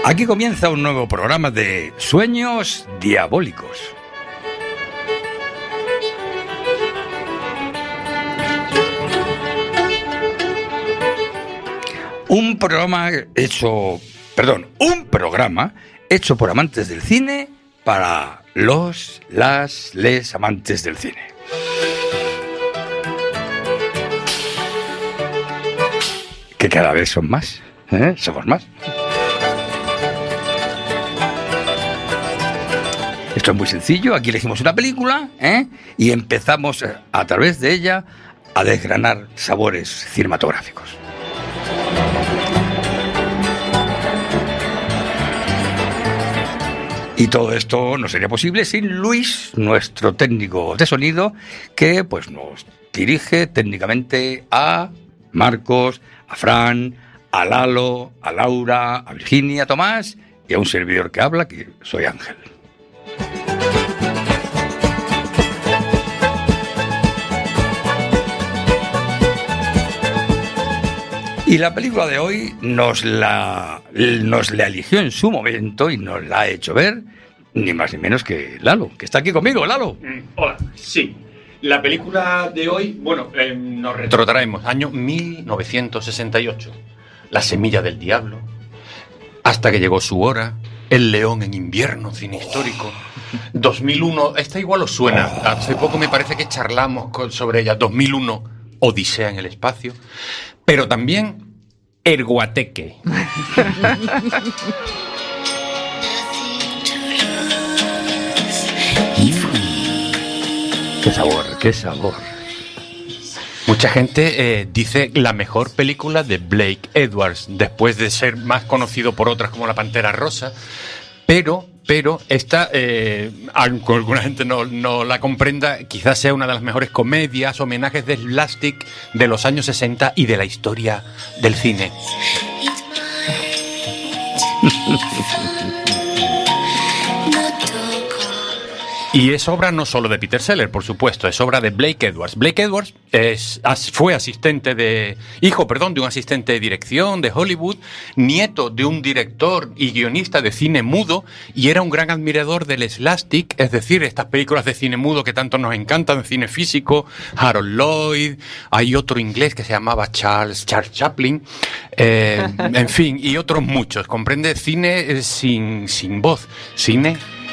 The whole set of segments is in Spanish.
Aquí comienza un nuevo programa de Sueños Diabólicos. Un programa hecho por amantes del cine para les amantes del cine. Que cada vez son más, somos más. Esto es muy sencillo, aquí elegimos una película, y empezamos a través de ella a desgranar sabores cinematográficos. Y todo esto no sería posible sin Luis, nuestro técnico de sonido, que pues nos dirige técnicamente a Marcos, a Fran, a Lalo, a Laura, a Virginia, a Tomás y a un servidor que habla, que soy Ángel. Y la película de hoy nos la eligió en su momento y nos la ha hecho ver ni más ni menos que Lalo, que está aquí conmigo. Lalo. Hola, sí. La película de hoy, nos retrotraemos. Año 1968. La semilla del diablo. Hasta que llegó su hora. El león en invierno, cine histórico. 2001, esta igual os suena. Hace poco me parece que charlamos sobre ella. 2001, Odisea en el espacio. Pero también El Guateque. ¡Qué sabor, qué sabor! Mucha gente dice la mejor película de Blake Edwards, después de ser más conocido por otras como La Pantera Rosa. Pero esta, aunque alguna gente no la comprenda, quizás sea una de las mejores comedias, homenajes de slapstick de los años 60 y de la historia del cine. Y es obra no solo de Peter Sellers, por supuesto, es obra de Blake Edwards. Blake Edwards fue hijo de un asistente de dirección de Hollywood, nieto de un director y guionista de cine mudo, y era un gran admirador del slapstick, es decir, estas películas de cine mudo que tanto nos encantan, cine físico, Harold Lloyd, hay otro inglés que se llamaba Charles Chaplin, en fin, y otros muchos. Comprende cine sin voz, cine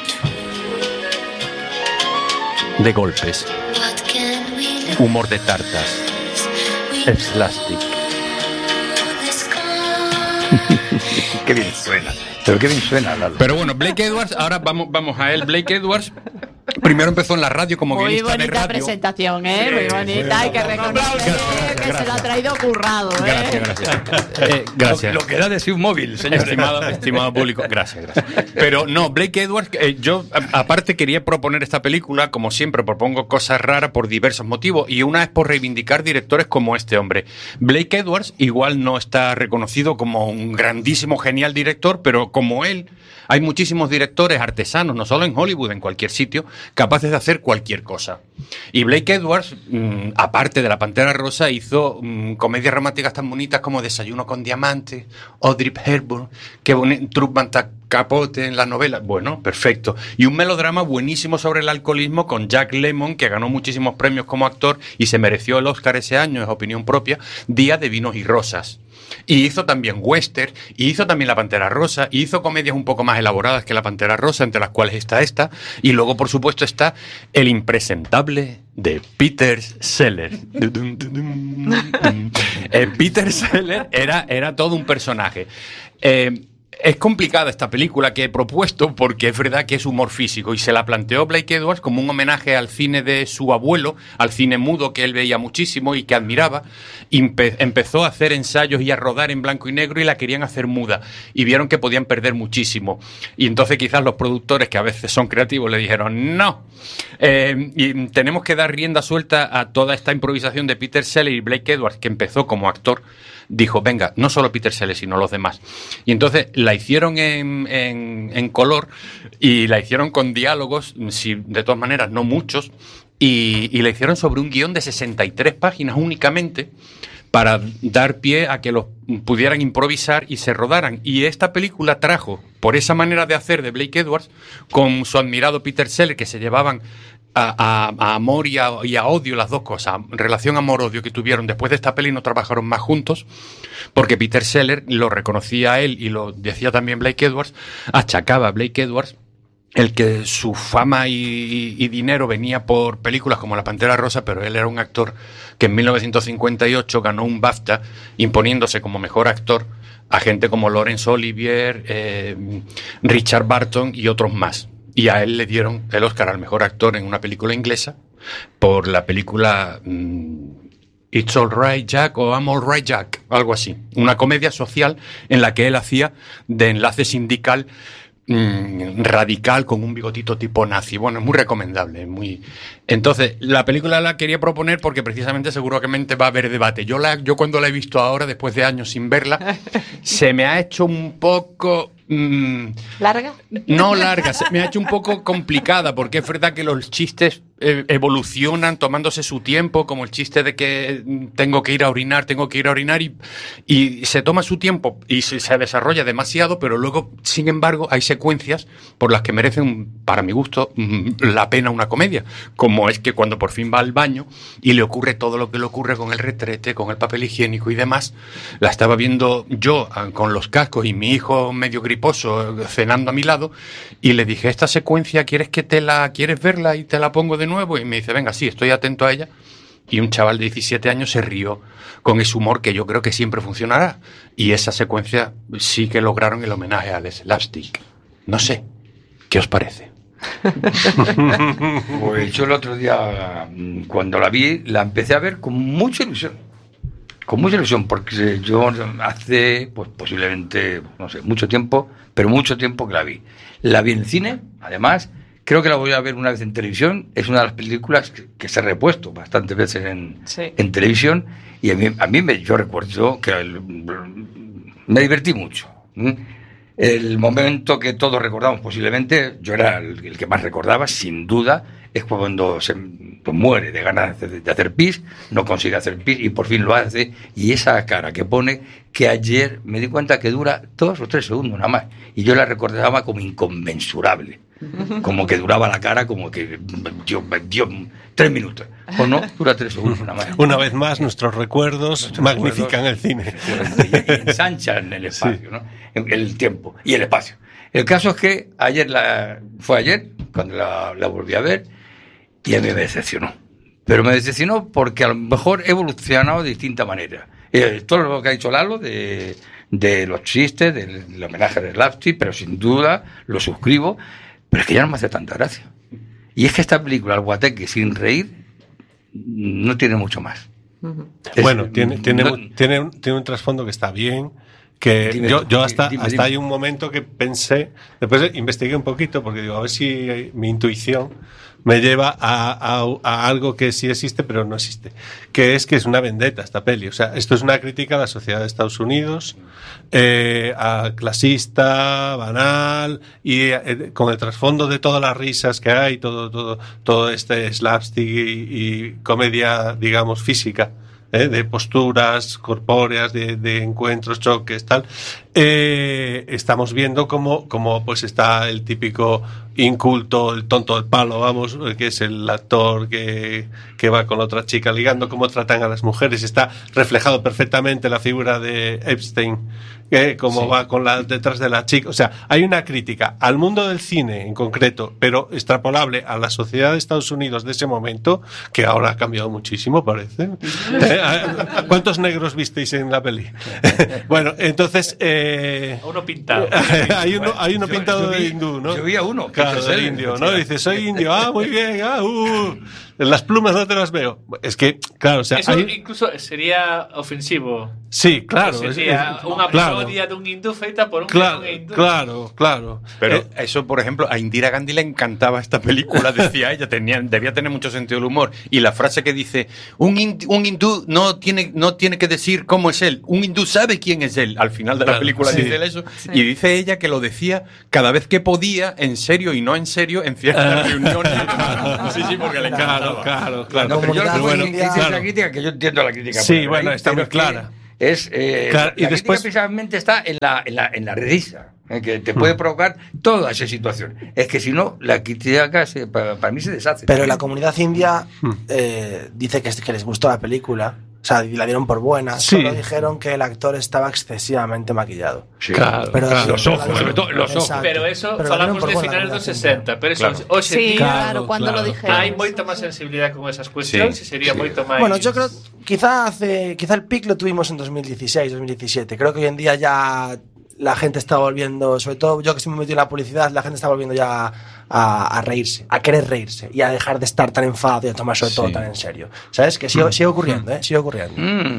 de golpes, humor de tartas, slapstick. Qué bien suena, pero qué bien suena, Lalo. Pero bueno, Blake Edwards, ahora vamos a él. Blake Edwards primero empezó en la radio como guionista de radio. Muy bonita presentación, muy bonita, hay que reconocer que se lo ha traído currado, Gracias. Lo que da de sí un móvil, señor. Estimado público, gracias. Pero no, Blake Edwards, yo aparte quería proponer esta película, como siempre propongo cosas raras por diversos motivos, y una es por reivindicar directores como este hombre. Blake Edwards igual no está reconocido como un grandísimo, genial director, pero como él, hay muchísimos directores artesanos, no solo en Hollywood, en cualquier sitio, capaces de hacer cualquier cosa. Y Blake Edwards, aparte de La Pantera Rosa, hizo comedias románticas tan bonitas como Desayuno con Diamantes, Audrey Hepburn, Truman Capote en la novela. Bueno, perfecto. Y un melodrama buenísimo sobre el alcoholismo con Jack Lemmon, que ganó muchísimos premios como actor y se mereció el Oscar ese año, es opinión propia, Día de Vinos y Rosas. Y hizo también western, y hizo también La Pantera Rosa, y hizo comedias un poco más elaboradas que La Pantera Rosa, entre las cuales está esta, y luego, por supuesto, está El impresentable de Peter Sellers. Peter Sellers era todo un personaje. Es complicada esta película que he propuesto porque es verdad que es humor físico y se la planteó Blake Edwards como un homenaje al cine de su abuelo, al cine mudo que él veía muchísimo y que admiraba. Empezó a hacer ensayos y a rodar en blanco y negro y la querían hacer muda y vieron que podían perder muchísimo. Y entonces quizás los productores, que a veces son creativos, le dijeron no. Y tenemos que dar rienda suelta a toda esta improvisación de Peter Sellers y Blake Edwards, que empezó como actor. Dijo, venga, no solo Peter Sellers, sino los demás. Y entonces la hicieron en color y la hicieron con diálogos, de todas maneras no muchos, y la hicieron sobre un guión de 63 páginas únicamente, para dar pie a que los pudieran improvisar y se rodaran. Y esta película trajo, por esa manera de hacer de Blake Edwards, con su admirado Peter Sellers, que se llevaban a amor y a odio, las dos cosas, relación amor-odio que tuvieron. Después de esta peli no trabajaron más juntos, porque Peter Sellers lo reconocía a él y lo decía también Blake Edwards, achacaba a Blake Edwards el que su fama y dinero venía por películas como La Pantera Rosa, pero él era un actor que en 1958 ganó un BAFTA imponiéndose como mejor actor a gente como Laurence Olivier, Richard Burton y otros más. Y a él le dieron el Oscar al mejor actor en una película inglesa por la película It's All Right Jack o I'm All Right Jack, algo así. Una comedia social en la que él hacía de enlace sindical radical con un bigotito tipo nazi. Bueno, es muy recomendable, muy. Entonces, la película la quería proponer porque precisamente seguramente va a haber debate. Yo cuando la he visto ahora, después de años sin verla, se me ha hecho un poco ¿larga? No larga, se me ha hecho un poco complicada, porque es verdad que los chistes evolucionan tomándose su tiempo, como el chiste de que tengo que ir a orinar y se toma su tiempo y se desarrolla demasiado, pero luego, sin embargo, hay secuencias por las que merecen, para mi gusto, la pena una comedia, como es que cuando por fin va al baño y le ocurre todo lo que le ocurre con el retrete, con el papel higiénico y demás. La estaba viendo yo con los cascos y mi hijo medio griposo cenando a mi lado, y le dije, esta secuencia, ¿quieres verla y te la pongo de nuevo? Y me dice, venga, sí, estoy atento a ella. Y un chaval de 17 años se rió con ese humor que yo creo que siempre funcionará. Y esa secuencia sí que lograron el homenaje al slapstick. No sé, ¿qué os parece? Pues yo el otro día, cuando la vi, la empecé a ver con mucha ilusión. Con mucha ilusión, porque yo hace, pues posiblemente, no sé, mucho tiempo, pero mucho tiempo que la vi. La vi en el cine, además, creo que la voy a ver una vez en televisión. Es una de las películas que se ha repuesto bastantes veces en televisión, y yo recuerdo que me divertí mucho. El momento que todos recordamos posiblemente, yo era el que más recordaba, sin duda, es cuando se muere de ganas de hacer pis, no consigue hacer pis y por fin lo hace, y esa cara que pone, que ayer me di cuenta que dura 2 o 3 segundos nada más, y yo la recordaba como inconmensurable, como que duraba la cara como que Dios, 3 minutos, o no, dura 3 segundos nada más. Una vez más nuestros recuerdos magnifican el cine y ensanchan el espacio, sí, ¿no? El tiempo y el espacio. El caso es que fue ayer cuando la volví a ver, y a mí me decepcionó. Pero me decepcionó porque a lo mejor he evolucionado de distinta manera. Todo lo que ha dicho Lalo de los chistes, del homenaje de slapstick, pero sin duda lo suscribo, pero es que ya no me hace tanta gracia. Y es que esta película, El Guateque sin reír, no tiene mucho más. Bueno, tiene un trasfondo que está bien, que dime, yo hasta hay un momento que pensé, después investigué un poquito, porque digo, a ver si mi intuición me lleva a algo que sí existe pero no existe, que es una vendetta esta peli. O sea, esto es una crítica a la sociedad de Estados Unidos, a clasista, banal, y con el trasfondo de todas las risas que hay, todo este slapstick y comedia, digamos, física, de posturas corpóreas, de encuentros, choques, tal. Estamos viendo cómo pues está el típico inculto, el tonto del palo, vamos, que es el actor que va con otra chica ligando, cómo tratan a las mujeres. Está reflejado perfectamente la figura de Epstein, cómo sí, va detrás de la chica. O sea, hay una crítica al mundo del cine en concreto, pero extrapolable a la sociedad de Estados Unidos de ese momento, que ahora ha cambiado muchísimo, parece. ¿Cuántos negros visteis en la peli? Bueno, entonces uno pintado. hay uno pintado de hindú, ¿no? Yo vi a uno. Claro, de indio, ¿no? Dice, soy indio. Ah, muy bien. Las plumas no te las veo. Es que, claro, o sea... Eso incluso sería ofensivo. Sí, claro. Sería una claro, parodia dun hindú feita por un hindú. Claro. Pero eso, por ejemplo, a Indira Gandhi le encantaba esta película, decía ella, debía tener mucho sentido del humor. Y la frase que dice, un hindú no tiene que decir cómo es él, un hindú sabe quién es él. Al final de la película dice él eso. Sí. Y dice ella que lo decía cada vez que podía, en serio y no en serio, en ciertas reuniones. Sí, porque le encantaba. Claro. No, pero esa crítica, que yo entiendo la crítica. Sí, bueno, está muy clara. Es, claro, y después precisamente está en la risa, que te puede provocar toda esa situación. Es que si no, la crítica para mí se deshace. Pero la comunidad india dice que les gustó la película. O sea, la dieron por buena. Sí. Solo dijeron que el actor estaba excesivamente maquillado. Sí, claro. Pero los ojos, sobre todo los ojos. Pero eso falamos de finales dos 60. Pero eso, hoxe Sí, día, claro, cuando lo dijeron. hai moita máis sensibilidade con esas cuestións e sería moito máis... Bueno, yo creo quizá el pic lo tuvimos en 2016, 2017. Creo que hoy en día ya la gente está volviendo, sobre todo yo que se me metí en la publicidad, la gente está volviendo ya a reírse, a querer reírse y a dejar de estar tan enfadado y a tomar sobre todo tan en serio. ¿Sabes? Que sigue ocurriendo, sigue ocurriendo.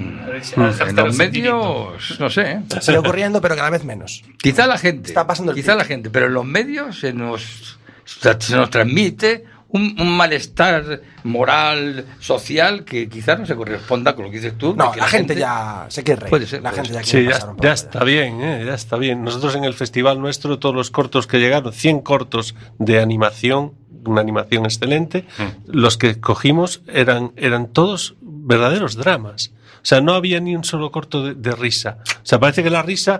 En los medios, no sé. Sigue ocurriendo, pero cada vez menos. Quizá la gente, está pasando la gente, pero en los medios se nos transmite un malestar moral, social, que quizás no se corresponda con lo que dices tú. No, la gente ya se quiere reír. Puede ser. La gente ya quiere pasar un poco. Ya está bien, ya está bien. Nosotros en el festival nuestro, todos los cortos que llegaron, 100 cortos de animación, una animación excelente, los que cogimos eran todos verdaderos dramas. O sea, no había ni un solo corto de risa. O sea, parece que la risa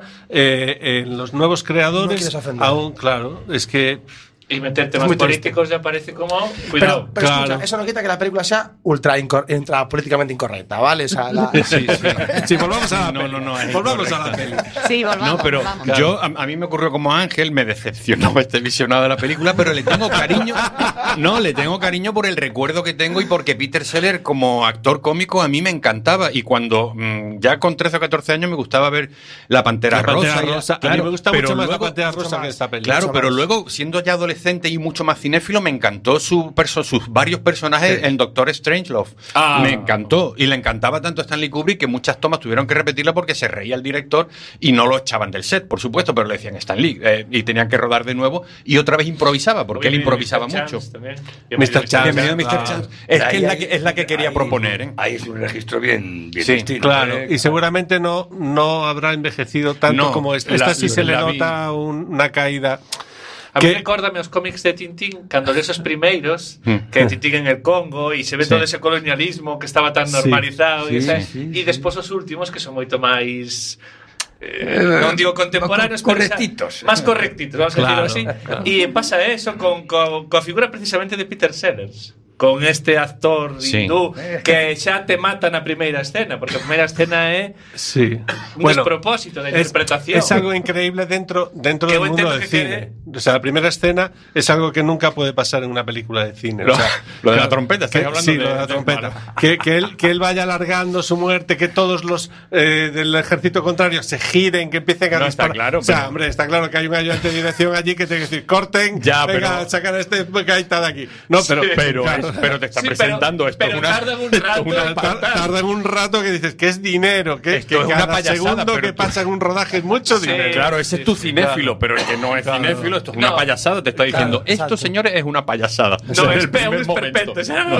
en los nuevos creadores aún, claro, es que... Y meter temas políticos ya parece como... Cuidado. Pero escucha, eso no quita que la película sea ultra políticamente incorrecta, ¿vale? O sea, Sí, volvamos a la peli. Volvamos a la peli. Sí, volvamos. No, pero yo, a mí me ocurrió como Ángel, me decepcionó este visionado de la película, pero le tengo cariño. No, le tengo cariño por el recuerdo que tengo y porque Peter Sellers como actor cómico a mí me encantaba. Y cuando ya con 13 o 14 años me gustaba ver La Pantera Rosa. Claro, a mí me gusta mucho más La Pantera Rosa que esta película. Claro, pero luego, siendo ya adolescente y mucho más cinéfilo, me encantó sus varios personajes en Doctor Strangelove. Me encantó. Y le encantaba tanto a Stanley Kubrick que muchas tomas tuvieron que repetirla porque se reía el director y no lo echaban del set, por supuesto, pero le decían Stanley y tenían que rodar de nuevo y otra vez improvisaba, porque él improvisaba mucho. Mr. Chance. Bienvenido Mr. Chance. Es que es la que quería proponer. Ahí es un registro bien sí, distinto. Claro, y seguramente no habrá envejecido tanto como esta. Esta sí se le nota una caída. A mí recórdame os cómics de Tintín cando lees os primeiros que Tintín en el Congo e se ve todo ese colonialismo que estaba tan normalizado e despois os últimos que son moito máis non digo contemporáneos, correctitos, máis correctitos, vamos a decirlo así. E pasa eso coa figura precisamente de Peter Sellers, con este actor hindú que xa te mata na primeira escena, porque a primeira escena é un despropósito de interpretación. Es algo increíble dentro del mundo del cine. O sea, la primera escena es algo que nunca puede pasar en una película de cine. O sea, lo de la trompeta, estáis hablando de la trompeta. Que él vaya alargando su muerte, que todos los del ejército contrario se giren, que empiecen a disparar. Está claro, o sea, hombre, está claro que hay un ayudante de dirección allí que tiene que decir, corten, venga, sacar a este gaita de aquí. No, pero te está presentando esto. Pero tardan un rato que dices que es dinero, que cada segundo que pasa en un rodaje es mucho dinero. Claro, ese es tu cinéfilo, pero el que no es cinéfilo, esto es una payasada, te está diciendo, esto, señores, es una payasada. No, es esperpento.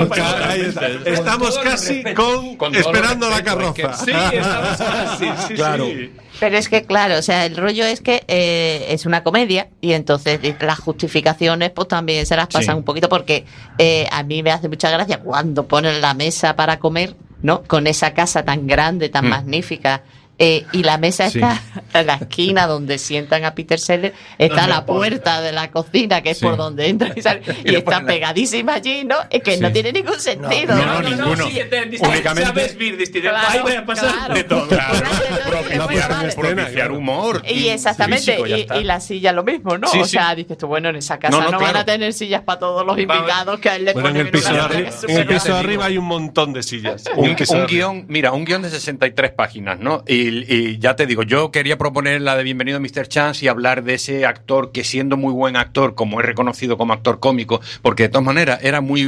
Estamos casi esperando la carroza. Sí, estamos casi. Claro. Pero es que, claro, o sea, el rollo es que es una comedia y entonces las justificaciones pues también se las pasan un poquito porque a mí me hace mucha gracia cuando ponen la mesa para comer, ¿no? Con esa casa tan grande, tan magnífica. Y la mesa está en la esquina donde sientan a Peter Sellers, está a la puerta de la cocina, que es por donde entra y sale, y está pegadísima allí, ¿no? Es que no tiene ningún sentido. No, ninguno. Únicamente sabes vir ahí voy a pasar de todo. Propiciar humor. Y exactamente, y la silla lo mismo, ¿no? O sea, dices tú, bueno, en esa casa no van a tener sillas para todos los invitados que a él le ponen en el piso de arriba hay un montón de sillas. Un guión de 63 páginas, ¿no? Y ya te digo, yo quería proponer la de Bienvenido Mr. Chance y hablar de ese actor que, siendo muy buen actor, como es reconocido como actor cómico, porque de todas maneras era muy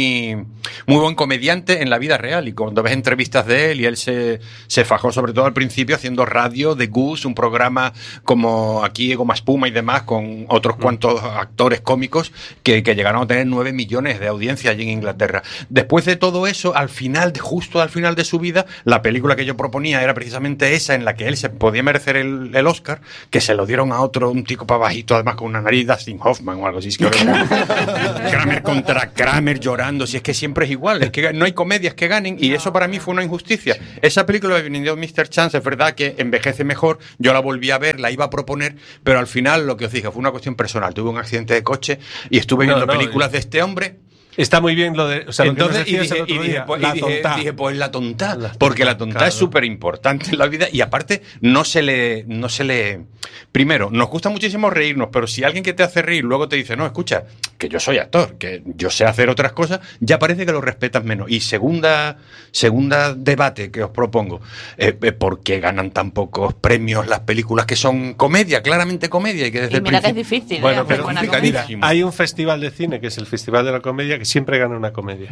buen comediante en la vida real, y cuando ves entrevistas de él, y él se fajó sobre todo al principio principio haciendo radio de Goose, un programa como aquí Goma Espuma y demás, con otros cuantos actores cómicos que llegaron a tener 9 millones de audiencia allí en Inglaterra. Después de todo eso, justo al final de su vida, la película que yo proponía era precisamente esa en la que él se podía merecer el Oscar, que se lo dieron a un tico para bajito, además con una nariz, Dustin Hoffman o algo así. Es que Kramer contra Kramer llorando, si es que siempre es igual, es que no hay comedias que ganen, y eso para mí fue una injusticia. Esa película de Bienvenido Mr. Chance, es verdad que envejece mejor, yo la volví a ver, la iba a proponer, pero al final, lo que os dije, fue una cuestión personal. Tuve un accidente de coche y estuve viendo películas de este hombre. Está muy bien lo de... O sea, entonces, dije, pues la tonta, porque la tonta es súper importante en la vida, y aparte no se le... Primero, nos gusta muchísimo reírnos, pero si alguien que te hace reír luego te dice, no, escucha, que yo soy actor, que yo sé hacer otras cosas, ya parece que lo respetas menos. Y segunda debate que os propongo, ¿por qué ganan tan pocos premios las películas que son comedia, claramente comedia? Y que desde mira que es difícil. Bueno, pero hay un festival de cine, que es el Festival de la Comedia, que siempre gana una comedia.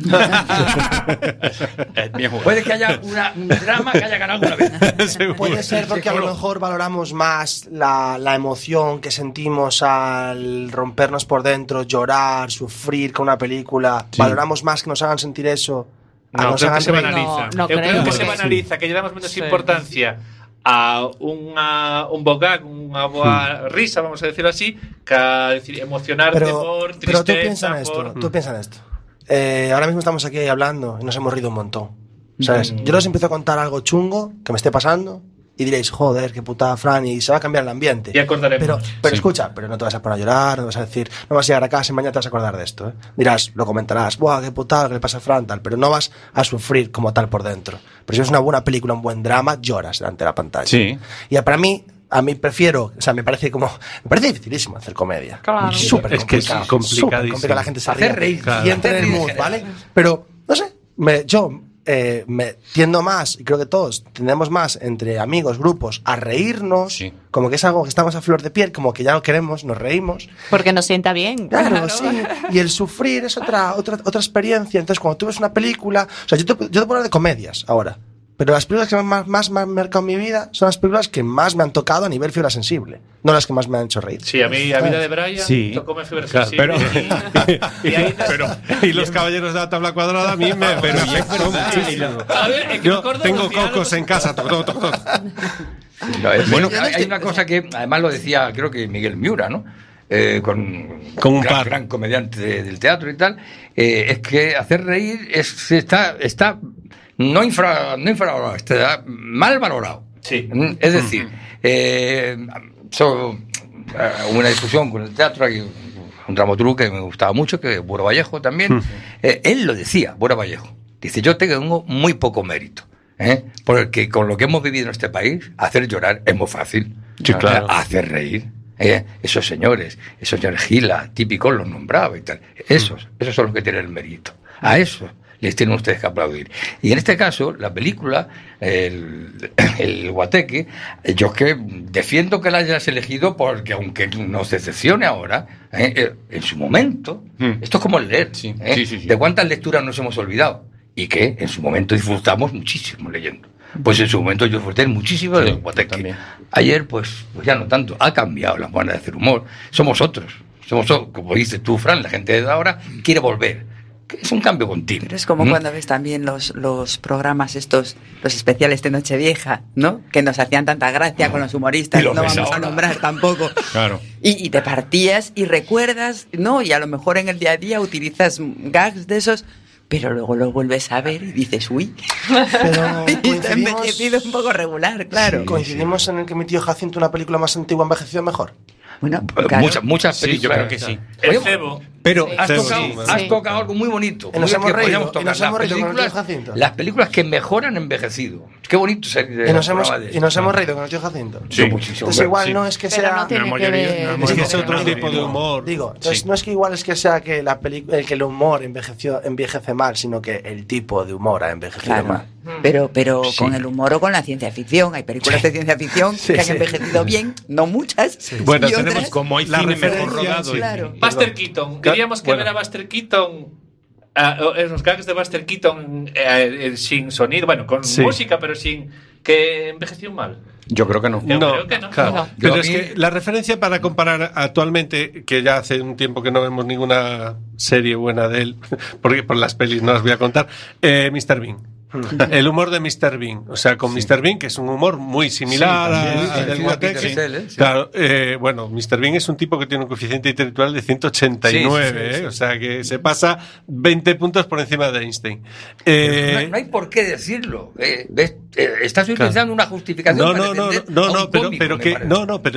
Puede que haya un drama que haya ganado alguna vez. Puede ser porque a lo mejor valoramos más la emoción que sentimos al rompernos por dentro, llorar, sufrir con una película. Sí. Valoramos más que nos hagan sentir eso. No, creo que se banaliza. No creo que se sí. banaliza, que le damos menos importancia a un bogag, una boa risa, vamos a decirlo así, que a decir, emocionarte por tristeza. Pero tú piensa en esto. Ahora mismo estamos aquí hablando y nos hemos rido un montón, ¿sabes? Yo les empiezo a contar algo chungo que me esté pasando y diréis, joder, qué putada, Fran, y se va a cambiar el ambiente. Y acordaremos. Pero escucha, pero no te vas a poner a llorar, no vas a decir, no vas a llegar a casa y mañana te vas a acordar de esto, ¿eh? Dirás, lo comentarás, buah, qué putada, qué le pasa a Fran, tal, pero no vas a sufrir como tal por dentro. Pero si es una buena película, un buen drama, lloras delante de la pantalla. Sí. Y para mí, prefiero, o sea, me parece dificilísimo hacer comedia. Claro. Súper es que es complicadísimo. Complicado, la gente se ríe. Hacer reír. Y entre el mood, ¿vale? Pero, no sé, yo me tiendo más, y creo que todos tendemos más entre amigos, grupos, a reírnos, sí. Como que es algo que estamos a flor de piel, como que ya lo queremos, nos reímos. Porque nos sienta bien. Claro, sí. Y el sufrir es otra experiencia. Entonces, cuando tú ves una película, o sea, yo te puedo hablar de comedias ahora. Pero las películas que más me han marcado en mi vida son las películas que más me han tocado a nivel fibra sensible, no las que más me han hecho reír. Sí, a mí, a vida de Brian, sí. tocóme fibra sensible. Y los caballeros de la tabla cuadrada a mí me... Pero a ver, es que yo tengo cocos en casa. Bueno, hay una cosa que además lo decía, creo que Miguel Miura, ¿no? Con un gran comediante del teatro y tal, es que hacer reír está no infravalorado, está mal valorado. Sí. Es decir, una discusión con el teatro, hay un dramaturgo que me gustaba mucho, que Buero Vallejo también, él lo decía, Buero Vallejo, dice, yo tengo muy poco mérito, porque con lo que hemos vivido en este país, hacer llorar es muy fácil. Sí, claro. Hacer reír. Esos señores Gila, típicos, los nombraba y tal. Esos son los que tienen el mérito. A eso les tienen ustedes que aplaudir. Y en este caso, la película, el Guateque, yo que defiendo que la hayas elegido porque, aunque nos decepcione ahora, en su momento, esto es como el leer. Sí. ¿De cuántas lecturas nos hemos olvidado? Y que en su momento disfrutamos muchísimo leyendo. Pues en su momento yo disfruté muchísimo del Guateque. También. Ayer, pues ya no tanto. Ha cambiado la manera de hacer humor. Somos otros. Como dices tú, Fran, la gente de ahora quiere volver. Es un cambio continuo. Pero es como cuando ves también los programas estos, los especiales de Nochevieja, ¿no? Que nos hacían tanta gracia con los humoristas, no vamos a nombrar tampoco. Claro. Y te partías y recuerdas, ¿no? Y a lo mejor en el día a día utilizas gags de esos, pero luego lo vuelves a ver y dices, uy. Pero y te ha envejecido un poco regular, claro. Sí, coincidimos en el que mi tío Jacinto, una película más antigua, envejeció mejor. Bueno, claro. Muchas películas. Sí, yo creo que sí. El cebo. Pero Sí. has tocado algo muy bonito. Y nos hemos reído, podríamos tocar y nos hemos reído con el tío las Jacinto. las películas que mejor han envejecido. Qué bonito ser de Y nos hemos reído con el tío Jacinto. Sí, muchísimo. Entonces igual no es que Pero sea... no tiene que ver. Es que es otro tipo de humor. Digo, entonces no es que igual es que sea que que el humor envejece mal, sino que el tipo de humor ha envejecido Claro. mal. Pero con el humor o con la ciencia ficción. Hay películas de ciencia ficción que han envejecido bien, no muchas. Bueno, y tenemos otras, como hay la cine mejor referencia, rodado. claro. Buster Keaton. Diríamos que ver a Buster Keaton, los gags de Buster Keaton sin sonido, bueno, con música, pero sin que envejeció mal. Yo creo que no. Yo creo que no. Claro. No. Pero Yo es a mí- que la referencia para comparar actualmente, que ya hace un tiempo que no vemos ninguna serie buena de él, porque por las pelis no las voy a contar, Mr. Bean. El humor de Mr. Bean. O sea, con Mr. Bean, que es un humor muy similar al del Guateque. Peter Sellers, sí. Claro, bueno, Mr. Bean es un tipo que tiene un coeficiente intelectual de 189, Sí. O sea, que se pasa 20 puntos por encima de Einstein. No hay por qué decirlo. ¿Ves? Estás utilizando una justificación para defender a un cómico, me parece. pero